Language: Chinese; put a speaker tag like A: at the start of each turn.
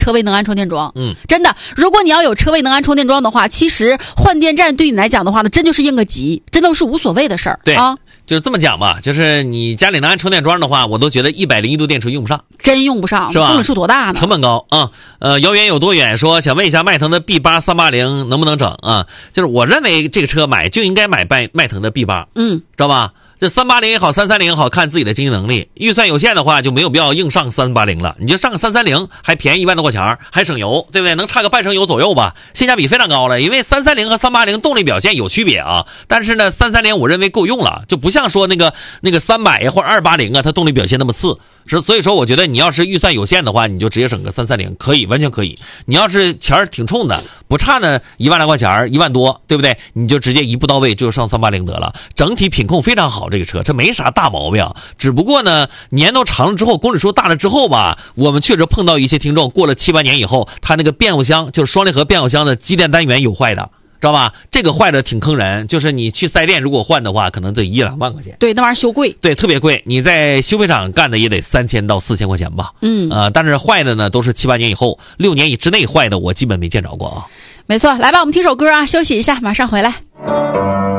A: 车位能安充电桩。真的，如果你要有车位能安充电桩的话，其实换电站对你来讲的话呢，真就是应个急，真都是无所谓的事儿。
B: 对
A: 啊，
B: 就是这么讲吧，就是你家里能安充电桩的话，我都觉得101度电池用不上，
A: 真用不上，
B: 是吧？
A: 公里数多大呢？
B: 成本高啊。遥远有多远说想问一下迈腾的 B8 380能不能整啊？就是我认为这个车买就应该买迈腾的 B8，知道吧？这380也好，330也好，看自己的经济能力。预算有限的话，就没有必要硬上380了，你就上个330，还便宜1万多块钱，还省油，对不对？能差个半升油左右吧，性价比非常高了。因为330和380动力表现有区别啊，但是呢，330我认为够用了，就不像说那个300或者280啊，它动力表现那么次。所以说，我觉得你要是预算有限的话，你就直接省个330，可以，完全可以。你要是钱挺冲的，不差呢1万来块钱，1万多，对不对？你就直接一步到位，就上380得了。整体品控非常好，这个车这没啥大毛病。只不过呢，年头长了之后，公里数大了之后吧，我们确实碰到一些听众过了7、8年以后，他那个变速箱就是双离合变速箱的机电单元有坏的。知道吧？这个坏的挺坑人，就是你去4S店如果换的话，可能得1、2万块钱。
A: 对，那玩意儿修贵，
B: 对，特别贵。你在修配厂干的也得3000到4000块钱吧。但是坏的呢都是7、8年以后，6年之内坏的我基本没见着过啊。
A: 没错，来吧，我们听首歌啊，休息一下，马上回来。